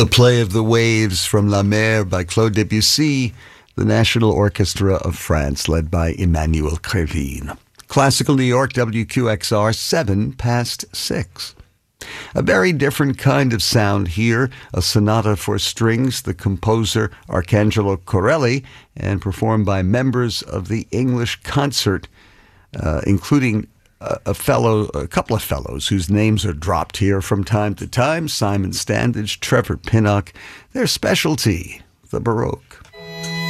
The play of the waves from La Mer by Claude Debussy, the National Orchestra of France, led by Emmanuel Crevin. Classical New York, WQXR, 7 past 6. A very different kind of sound here, a sonata for strings, the composer Arcangelo Corelli, and performed by members of the English Concert, including a couple of fellows whose names are dropped here from time to time: Simon Standage, Trevor Pinnock. Their specialty, the Baroque.